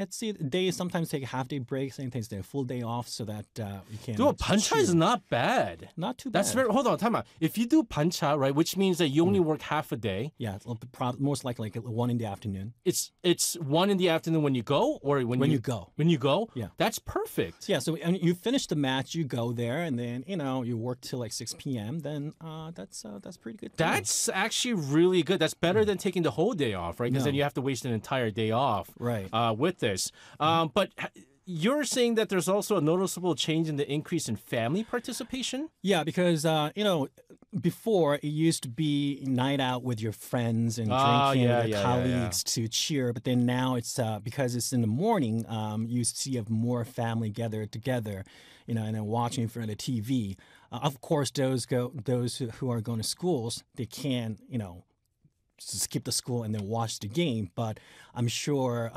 let's see. They sometimes take a half-day break. Sometimes take a full day off so that you can. Dude, 반차 is not bad. Not too bad. That's very. Hold on, time out. If you do 반차, right, which means that you only work half a day. Yeah, it's most likely like 1 in the afternoon. It's 1 in the afternoon when you go, or when you go. When you go, yeah, that's perfect. Yeah, so and you finish the match, you go there, and then you work till like 6 p.m. Then that's pretty good. That's actually really good. That's better than taking the whole day off, right? Because then you have to waste an entire day off, right? With this, but. You're saying that there's also a noticeable change in the increase in family participation? Yeah, because, before it used to be night out with your friends and drinking with your colleagues to cheer. But then now it's because it's in the morning, you see more family gathered together, and then watching in front of the TV. Of course, those who are going to schools, they can, skip the school and then watch the game. But I'm sure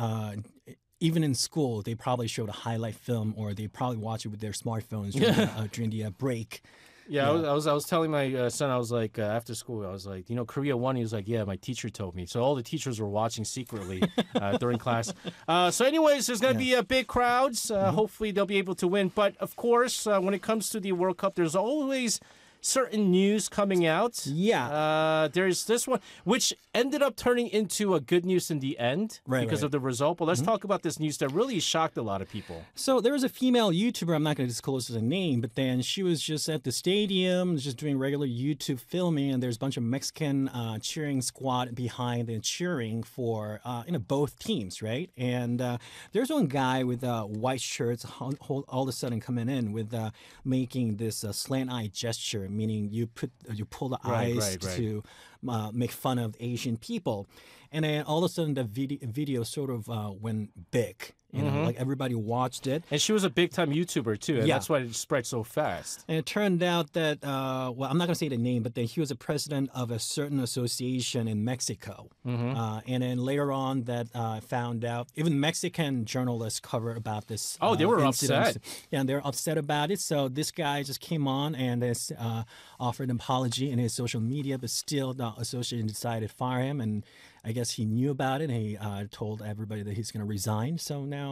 even in school, they probably showed a highlight film, or they probably watch it with their smartphones during the break. Yeah, I was telling my son, I was like, after school, I was like, Korea won. He was like, yeah, my teacher told me. So all the teachers were watching secretly during class. So anyways, there's going to be big crowds. Hopefully they'll be able to win. But of course, when it comes to the World Cup, there's always certain news coming out. Yeah. There's this one, which ended up turning into a good news in the end because of the result. But let's talk about this news that really shocked a lot of people. So there was a female YouTuber, I'm not going to disclose her name, but then she was just at the stadium, just doing regular YouTube filming, and there's a bunch of Mexican cheering squad behind and cheering for both teams, right? And there's one guy with white shirts all of a sudden coming in with making this slant eye gesture, meaning you pull the eyes to make fun of Asian people, and then all of a sudden the video sort of went big. Like everybody watched it. And she was a big-time YouTuber, too, and that's why it spread so fast. And it turned out that, I'm not going to say the name, but then he was a president of a certain association in Mexico. And then later on that found out, even Mexican journalists covered about this they were incident. upset. Yeah, and they're upset about it. So this guy just came on and offered an apology in his social media, but still the association decided to fire him. And I guess he knew about it, and he told everybody that he's going to resign. So now,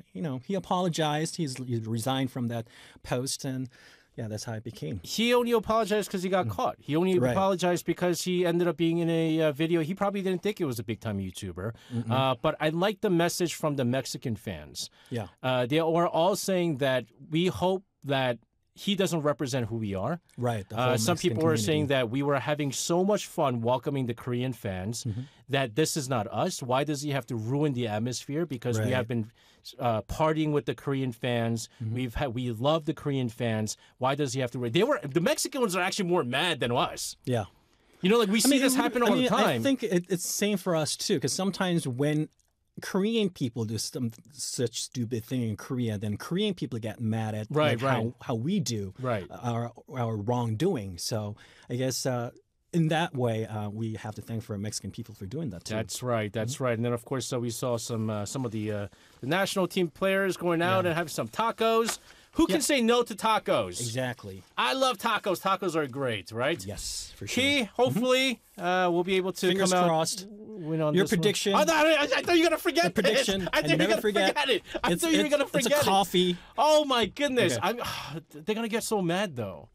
he apologized. He resigned from that post, and that's how it became. He only apologized because he got caught. He only apologized because he ended up being in a video. He probably didn't think it was a big-time YouTuber. But I like the message from the Mexican fans. Yeah. They were all saying that we hope that he doesn't represent who we are. Right. Some people were saying that we were having so much fun welcoming the Korean fans that this is not us. Why does he have to ruin the atmosphere? Because we have been partying with the Korean fans. We love the Korean fans. Why does he have to? The Mexicans are actually more mad than us. Yeah. We see this happen all the time. I think it's the same for us too, because sometimes when Korean people do such stupid thing in Korea, then Korean people get mad at how we do our wrongdoing. So I guess in that way, we have to thank for Mexican people for doing that too. That's right. That's right. And then of course, we saw some of the national team players going out and having some tacos. Who can say no to tacos? Exactly. I love tacos. Tacos are great, right? Yes, for sure. Key, hopefully, we'll be able to Fingers come out. crossed. Win on Your this prediction. One. I thought you were going to forget the prediction. I thought you were going to forget it. I thought you were going to forget it. It's a coffee. Oh, my goodness. Okay. They're going to get so mad, though.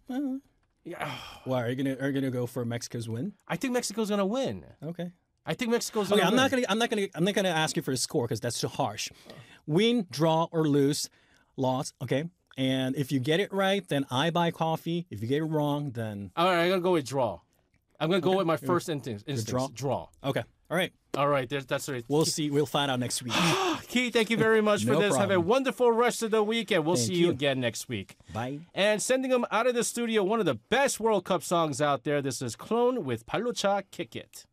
Well, are you gonna go for Mexico's win? I think Mexico's going to win. Okay. I think Mexico's going to win. I'm not gonna ask you for the score because that's too harsh. Win, draw, or lose, loss. Okay. And if you get it right, then I buy coffee. If you get it wrong, then all right. I'm gonna go with draw. I'm gonna go with my first instinct. Draw. Okay. All right. All right. That's right. We'll see. We'll find out next week. Key, thank you very much for this. Problem. Have a wonderful rest of the week, and we'll see you you again next week. Bye. And sending them out of the studio, one of the best World Cup songs out there. This is Clone with 발로차 Kick It.